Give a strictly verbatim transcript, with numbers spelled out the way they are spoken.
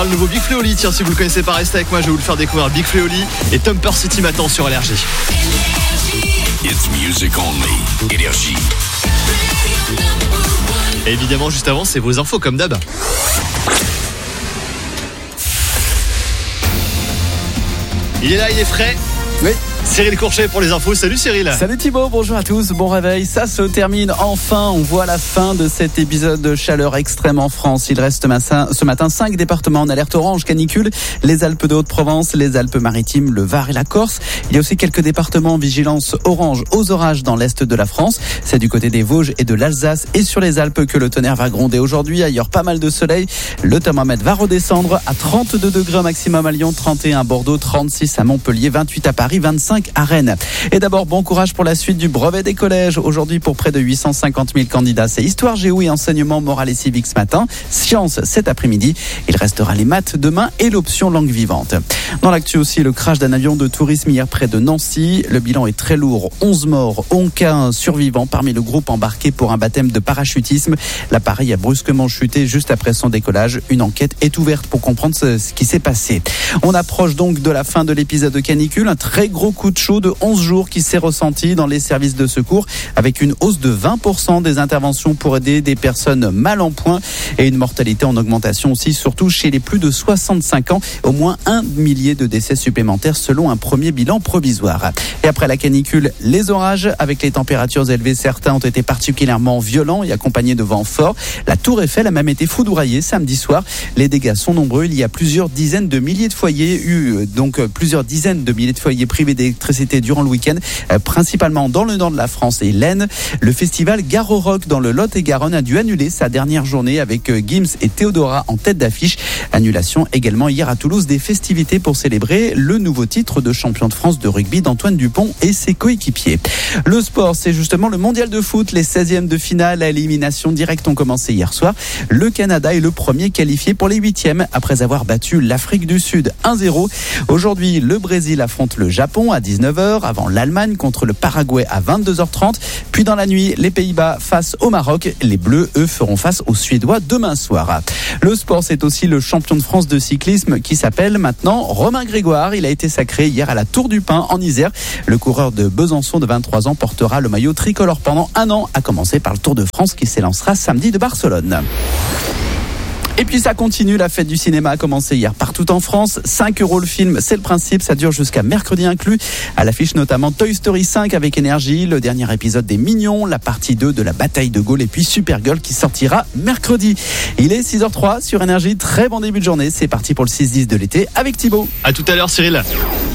le nouveau Big Flo et Oli. Tiens, si vous le connaissez pas, restez avec moi, je vais vous le faire découvrir. Big Flo et Oli et Thumper City m'attend sur Énergie. It's music only. Énergie. Et évidemment, juste avant, c'est vos infos comme d'hab. Il est là, il est frais. Oui. Cyril Courchet pour les infos. Salut Cyril. Salut Thibaut, bonjour à tous, bon réveil. Ça se termine enfin, on voit la fin de cet épisode de chaleur extrême en France. Il reste ce matin cinq départements en alerte orange canicule. Les Alpes de Haute-Provence, les Alpes-Maritimes, le Var et la Corse. Il y a aussi quelques départements en vigilance orange aux orages dans l'est de la France. C'est du côté des Vosges et de l'Alsace et sur les Alpes que le tonnerre va gronder aujourd'hui. Ailleurs, pas mal de soleil. Le thermomètre va redescendre à trente-deux degrés au maximum à Lyon, trente et un à Bordeaux, trente-six à Montpellier, vingt-huit à Paris, vingt-cinq à Rennes. Et d'abord, bon courage pour la suite du brevet des collèges. Aujourd'hui, pour près de huit cent cinquante mille candidats, c'est histoire, géo et enseignement moral et civique ce matin. Sciences cet après-midi. Il restera les maths demain et l'option langue vivante. Dans l'actu aussi, le crash d'un avion de tourisme hier près de Nancy. Le bilan est très lourd. onze morts, aucun survivant parmi le groupe embarqué pour un baptême de parachutisme. L'appareil a brusquement chuté juste après son décollage. Une enquête est ouverte pour comprendre ce qui s'est passé. On approche donc de la fin de l'épisode de canicule. Un très gros coup de chaud de onze jours qui s'est ressenti dans les services de secours avec une hausse de vingt pour cent des interventions pour aider des personnes mal en point et une mortalité en augmentation aussi, surtout chez les plus de soixante-cinq ans. Au moins un millier de décès supplémentaires selon un premier bilan provisoire. Et après la canicule, les orages avec les températures élevées, certains ont été particulièrement violents et accompagnés de vents forts. La Tour Eiffel a même été foudroyée samedi soir. Les dégâts sont nombreux. Il y a plusieurs dizaines de milliers de foyers eu donc plusieurs dizaines de milliers de foyers privés d'électricité durant le week-end, euh, principalement dans le nord de la France et l'Aisne. Le festival Garo Rock dans le Lot-et-Garonne a dû annuler sa dernière journée avec euh, Gims et Théodora en tête d'affiche. Annulation également hier à Toulouse des festivités pour célébrer le nouveau titre de champion de France de rugby d'Antoine Dupont et ses coéquipiers. Le sport, c'est justement le mondial de foot. Les seizièmes de finale à élimination directe ont commencé hier soir. Le Canada est le premier qualifié pour les huitièmes après avoir battu l'Afrique du Sud un zéro. Aujourd'hui, le Brésil affronte le Japon à dix-neuf heures, avant l'Allemagne contre le Paraguay à vingt-deux heures trente. Puis dans la nuit, les Pays-Bas face au Maroc. Les Bleus, eux, feront face aux Suédois demain soir. Le sport, c'est aussi le champion de France de cyclisme qui s'appelle maintenant Romain Grégoire. Il a été sacré hier à la Tour du Pin en Isère. Le coureur de Besançon de vingt-trois ans portera le maillot tricolore pendant un an, à commencer par le Tour de France qui s'élancera samedi de Barcelone. Et puis ça continue, la fête du cinéma a commencé hier partout en France. cinq euros le film, c'est le principe, ça dure jusqu'à mercredi inclus. À l'affiche notamment Toy Story cinq avec Énergie, le dernier épisode des Mignons, la partie deux de la bataille de Gaulle et puis Supergirl qui sortira mercredi. Il est six heures zéro trois sur Énergie, très bon début de journée, c'est parti pour le six dix de l'été avec Thibaut. À tout à l'heure Cyril.